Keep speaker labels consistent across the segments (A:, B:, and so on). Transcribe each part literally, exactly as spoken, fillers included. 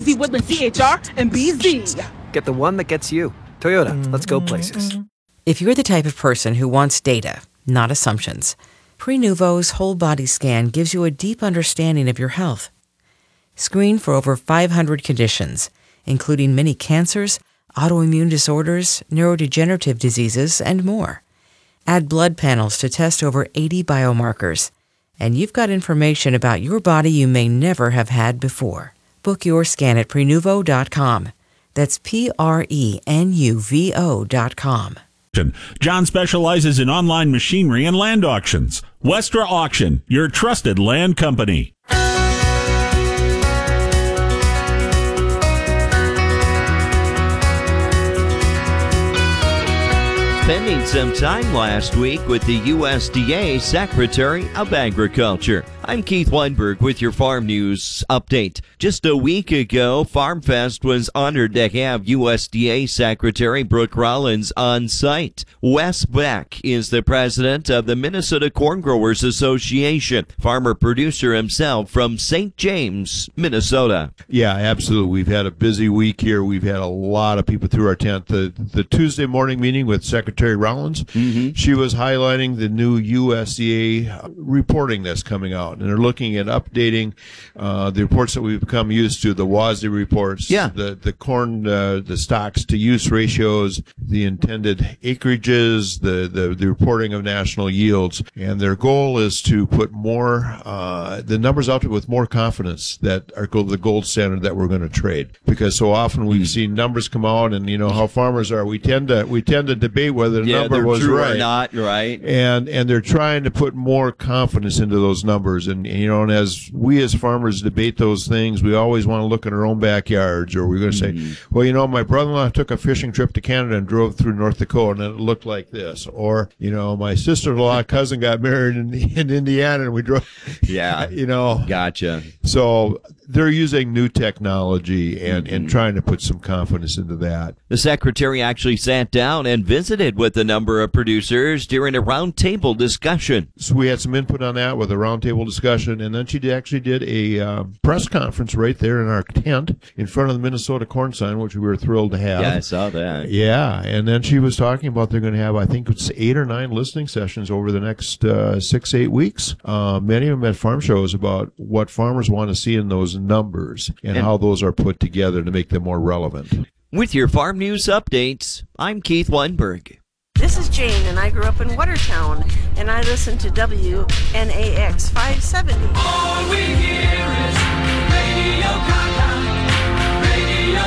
A: Z Woodland C H R and B Z.
B: Get the one that gets you. Toyota, let's go places.
C: If you're the type of person who wants data, not assumptions, Prenuvo's whole body scan gives you a deep understanding of your health. Screen for over five hundred conditions, including many cancers, autoimmune disorders, neurodegenerative diseases, and more. Add blood panels to test over eighty biomarkers, and you've got information about your body you may never have had before. Book your scan at Prenuvo dot com. That's P R E N U V O dot com.
D: John specializes in online machinery and land auctions. Westra Auction, your trusted land company.
E: Spending some time last week with the U S D A Secretary of Agriculture. I'm Keith Weinberg with your Farm News Update. Just a week ago, FarmFest was honored to have U S D A Secretary Brooke Rollins on site. Wes Beck is the president of the Minnesota Corn Growers Association, farmer producer himself from Saint James, Minnesota.
F: Yeah, absolutely. We've had a busy week here. We've had a lot of people through our tent. The, the Tuesday morning meeting with Secretary Rollins, mm-hmm. she was highlighting the new U S D A reporting that's coming out. And they're looking at updating uh, the reports that we've become used to, the W A S D reports,
E: yeah.
F: the, the corn, uh, the stocks to use ratios, the intended acreages, the, the, the reporting of national yields. And their goal is to put more, uh, the numbers out there with more confidence that are the gold standard that we're going to trade. Because so often we've mm. seen numbers come out, and you know how farmers are. We tend to, we tend to debate whether the
E: yeah,
F: number was
E: true
F: right
E: or not, right?
F: And, and they're trying to put more confidence into those numbers. And, you know, and as we as farmers debate those things, we always want to look at our own backyards, or we're going to mm-hmm. say, well, you know, my brother-in-law took a fishing trip to Canada and drove through North Dakota, and it looked like this. Or, you know, my sister-in-law cousin got married in, in Indiana, and we drove.
E: Yeah.
F: You know.
E: Gotcha.
F: So they're using new technology and, mm-hmm. and trying to put some confidence into that.
E: The secretary actually sat down and visited with a number of producers during a roundtable discussion.
F: So we had some input on that with a roundtable discussion, and then she did, actually did a uh, press conference right there in our tent in front of the Minnesota corn sign, which we were thrilled to have.
E: Yeah, I saw that.
F: Yeah, and then she was talking about they're going to have, I think it's eight or nine listening sessions over the next uh, six, eight weeks. Uh, many of them at farm shows about what farmers want to see in those numbers and, and how those are put together to make them more relevant.
E: With your Farm News Updates, I'm Keith Weinberg.
G: This is Jane, and I grew up in Watertown, and I listen to W N A X five seventy.
H: All we hear is Radio Gaga, Radio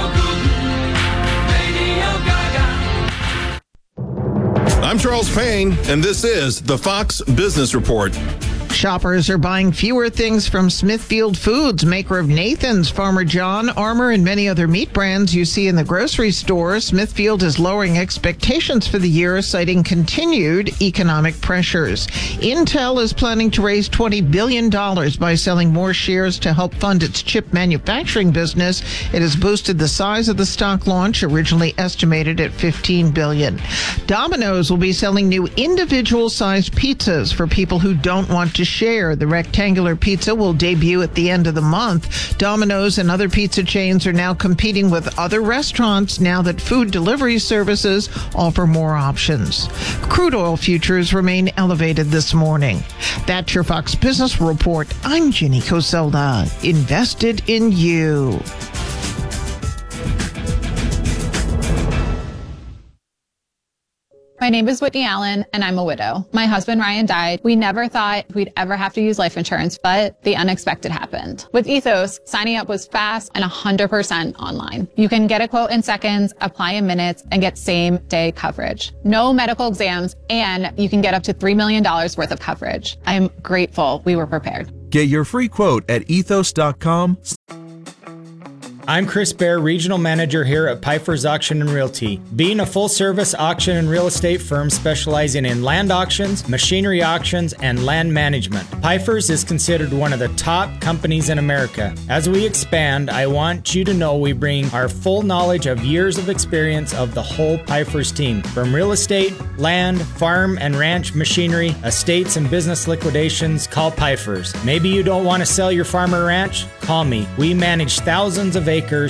H: Goo Goo, Radio Gaga.
I: I'm Charles Payne, and this is the Fox Business Report.
J: Shoppers are buying fewer things from Smithfield Foods, maker of Nathan's, Farmer John, Armour, and many other meat brands you see in the grocery store. Smithfield is lowering expectations for the year, citing continued economic pressures. Intel is planning to raise twenty billion dollars by selling more shares to help fund its chip manufacturing business. It has boosted the size of the stock launch, originally estimated at fifteen billion dollars. Domino's will be selling new individual-sized pizzas for people who don't want to share. The rectangular pizza will debut at the end of the month. Domino's and other pizza chains are now competing with other restaurants now that food delivery services offer more options. Crude oil futures remain elevated this morning. That's your Fox Business Report. I'm Ginny Coselda. Invested in you.
K: My name is Whitney Allen, and I'm a widow. My husband, Ryan, died. We never thought we'd ever have to use life insurance, but the unexpected happened. With Ethos, signing up was fast and one hundred percent online. You can get a quote in seconds, apply in minutes, and get same-day coverage. No medical exams, and you can get up to three million dollars worth of coverage. I'm grateful we were prepared.
L: Get your free quote at ethos dot com.
M: I'm Chris Bear, Regional Manager here at Pfeiffer's Auction and Realty. Being a full-service auction and real estate firm specializing in land auctions, machinery auctions, and land management, Pfeiffer's is considered one of the top companies in America. As we expand, I want you to know we bring our full knowledge of years of experience of the whole Pfeiffer's team. From real estate, land, farm and ranch machinery, estates and business liquidations, call Pfeiffer's. Maybe you don't want to sell your farm or ranch? Call me. We manage thousands of acres